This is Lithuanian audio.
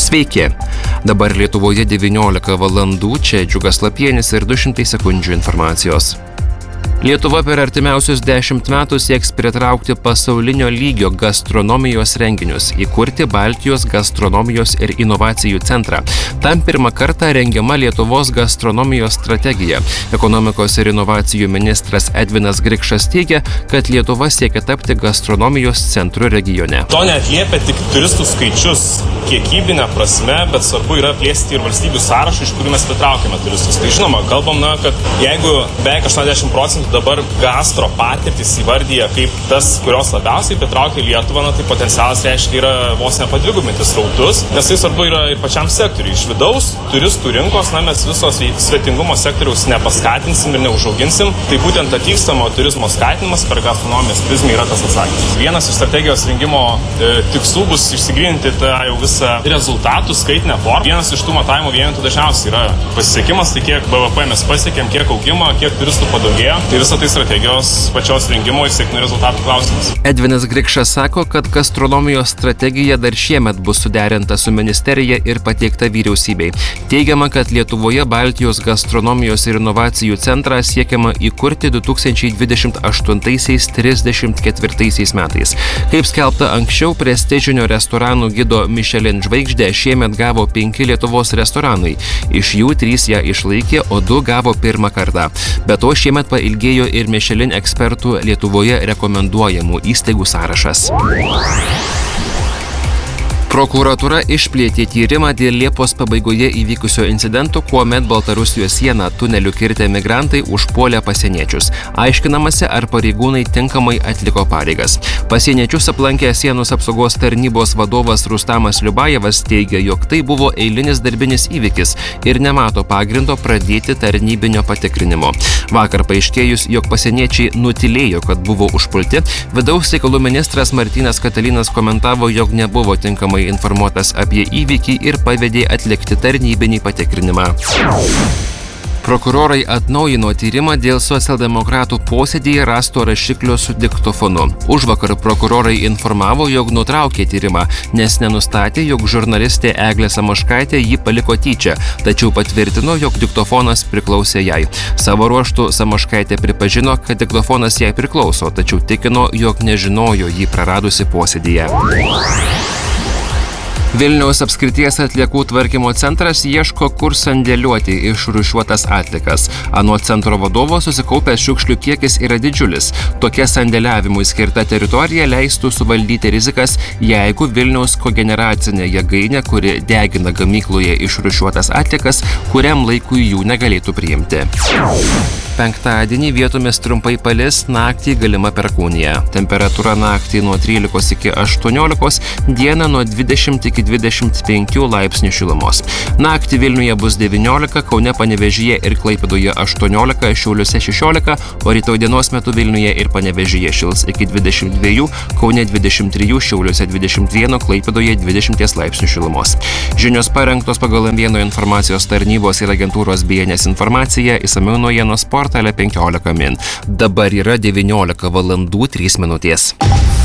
Sveiki. Dabar Lietuvoje 19 valandų, čia Džiugas Lapienis ir 200 sekundžių informacijos. Lietuva per artimiausius 10 metų sieks pritraukti pasaulinio lygio gastronomijos renginius, įkurti Baltijos gastronomijos ir inovacijų centrą. Tam pirmą kartą rengiama Lietuvos gastronomijos strategija. Ekonomikos ir inovacijų ministras Edvinas Grikšas teigia, kad Lietuva siekia tapti gastronomijos centru regione. To neatliepia tik turistų skaičius kiekybinė prasme, bet svarbu yra plėsti ir valstybių sąrašą, iš kurių mes pritraukiame turistus. Tai žinoma, kalbam, kad jeigu beveik 80% dabar gastro patirtis įvardyja kaip tas, kurios labiausiai pritraukia Lietuvą, tai potencialas reiškia yra vos nepadvigubinti srautus, nes tai svarbu yra ir pačiam sektoriui. Iš vidaus turistų rinkos, mes visos svetingumo sektoriaus nepaskatinsim ir neužauginsim, tai būtent atvykstamo turizmo skatinimas per gastronomijos prizmę yra tas atsakymas. Vienas iš strategijos rengimo tikslų bus išsigryninti tą jau visą rezultatų skaitinę formą. Vienas iš tų matavimo vienetų dažniausiai yra pasiekimas, tai kiek BVP mes pasiekėm, kiek augimo, kiek turistų padaugėjo. Tai visą tai strategijos pačios rengimo ir sėkmės rezultatų klausimas. Edvinas Grikšas sako, kad gastronomijos strategija dar šiemet bus suderinta su ministerija ir pateikta vyriausybei. Teigiama, kad Lietuvoje Baltijos gastronomijos ir inovacijų centrą siekiama įkurti 2028-34 metais. Kaip skelbta anksčiau, prestižinio restoranų gido Michelin žvaigždę šiemet gavo 5 Lietuvos restoranai. Iš jų 3 ją išlaikė, o 2 gavo pirmą kartą. Be to šiemet pailgėjo ir Michelin ekspertų Lietuvoje rekomenduojamų įstaigų sąrašas. Prokuratūra išplėtė tyrimą dėl Liepos pabaigoje įvykusio incidento, kuomet Baltarusijos sieną tuneliu kirtę migrantai užpuolė pasieniečius. Aiškinamasi, ar pareigūnai tinkamai atliko pareigas. Pasieniečius aplankė sienos apsaugos tarnybos vadovas Rustamas Liubajevas teigia, jog tai buvo eilinis darbinis įvykis ir nemato pagrindo pradėti tarnybinio patikrinimo. Vakar paaiškėjus, jog pasieniečiai nutylėjo, kad buvo užpulti, vidaus reikalų ministras Martynas Katalinas komentavo, jog nebuvo tinkamai informuotas apie įvykį ir pavedė atlikti tarnybinį patikrinimą. Prokurorai atnaujino tyrimą dėl socialdemokratų posėdėje rasto rašiklio su diktofonu. Užvakar prokurorai informavo, jog nutraukė tyrimą, nes nenustatė, jog žurnalistė Eglė Samoškaitė jį paliko tyčia, tačiau patvirtino, jog diktofonas priklausė jai. Savo ruožtu Samoškaitė pripažino, kad diktofonas jai priklauso, tačiau tikino, jog nežinojo jį praradusi posėdėje. Vilniaus apskrities atliekų tvarkymo centras ieško, kur sandėliuoti išrūšiuotas atliekas. Anot centro vadovo susikaupęs šiukšlių kiekis yra didžiulis. Tokia sandėliavimui skirta teritorija leistų suvaldyti rizikas, jeigu Vilniaus kogeneracinė jėgainė, kuri degina gamykloje išrūšiuotas atliekas, kuriam laikui jų negalėtų priimti. Penktadienį vietomis trumpai palis, naktį galima perkūnija. Temperatūra naktį nuo 13 iki 18, dieną nuo 20 iki 25 laipsnių šilumos. Naktį Vilniuje bus 19, Kaune, Panevėžyje ir Klaipėdoje 18, Šiauliuose 16, o rytoj dienos metu Vilniuje ir Panevėžyje šils iki 22, Kaune 23, Šiauliuose 21, Klaipėdoje 20 laipsnių šilumos. Žinios parengtos pagal M1 informacijos tarnybos ir agentūros BNS informaciją, išsamiau naujienos portale 15 min. Dabar yra 19 valandų 3 minutės.